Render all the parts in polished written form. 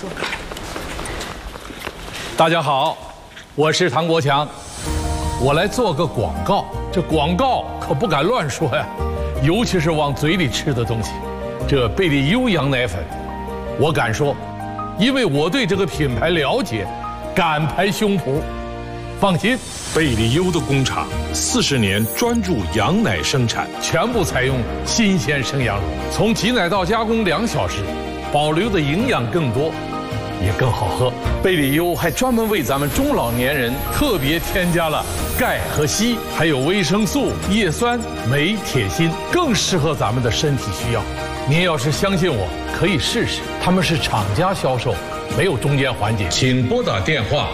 说。大家好，我是唐国强，我来做个广告。这广告可不敢乱说呀，尤其是往嘴里吃的东西。这贝利优羊奶粉，我敢说，因为我对这个品牌了解，敢拍胸脯。放心， 贝利优的工厂40年专注羊奶生产， 全部采用新鲜生羊乳，从挤奶到加工2小时，保留的营养更多，也更好喝。贝利优还专门为咱们中老年人特别添加了钙和硒，还有维生素、叶酸、镁、铁、锌，更适合咱们的身体需要。您要是相信我，可以试试。他们是厂家销售，没有中间环节。请拨打电话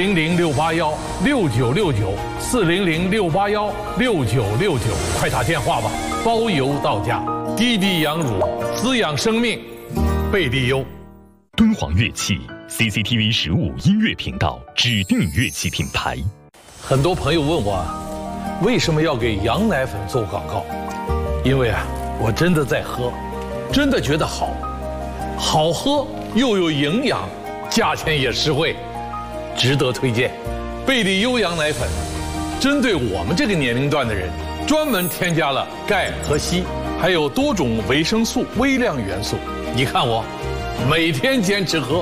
400-681-6969，400-681-6969，快打电话吧，包邮到家。滴滴羊乳滋养生命，贝利优。 敦煌乐器 CCTV 15音乐频道指定乐器品牌。 很多朋友问我，为什么要给羊奶粉做广告？因为我真的在喝，真的觉得好，好喝又有营养，价钱也实惠，值得推荐。贝利优羊奶粉，针对我们这个年龄段的人，专门添加了钙和硒，还有多种维生素、微量元素。你看我，每天坚持喝。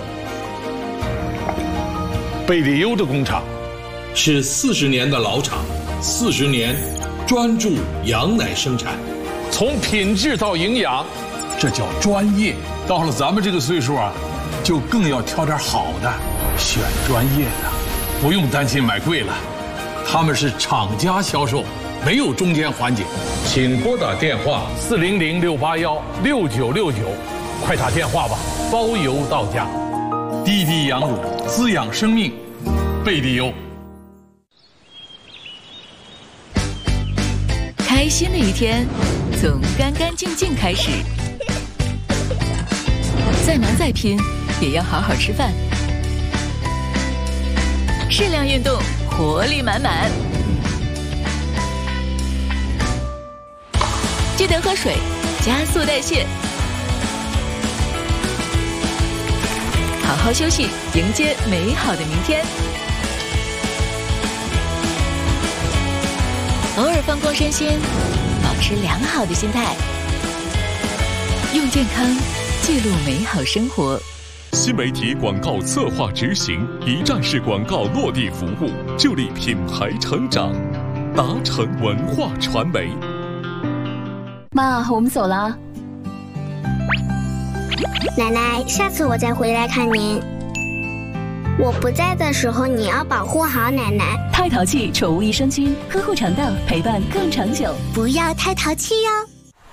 贝利优的工厂是40年的老厂，40年专注羊奶生产，从品质到营养，这叫专业。到了咱们这个岁数就更要挑点好的，选专业的，不用担心买贵了。他们是厂家销售，没有中间环节。请拨打电话400-681-6969，快打电话吧，包邮到家。滴滴羊乳滋养生命，贝利优。 开心的一天从干干净净开始，再忙再拼也要好好吃饭，适量运动，活力满满。记得喝水，加速代谢。好好休息，迎接美好的明天。偶尔放空身心，保持良好的心态，用健康记录美好生活。 新媒体广告策划执行，一站式广告落地服务，助力品牌成长。达成文化传媒。 妈，我们走了。 奶奶，下次我再回来看您。我不在的时候，你要保护好奶奶。 太淘气，宠物益生菌，呵护肠道，陪伴更长久。 不要太淘气哟。